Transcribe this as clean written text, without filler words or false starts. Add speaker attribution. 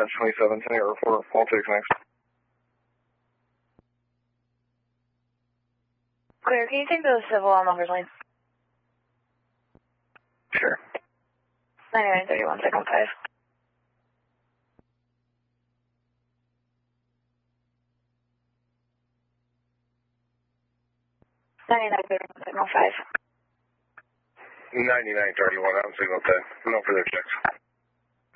Speaker 1: Dispatch 27, 10 Air 4, all takes next.
Speaker 2: Clear, can you take the civil on the horse lane?
Speaker 1: Sure.
Speaker 2: 9931, second 5. Signal 5.
Speaker 1: 9931 on signal 10. No further checks.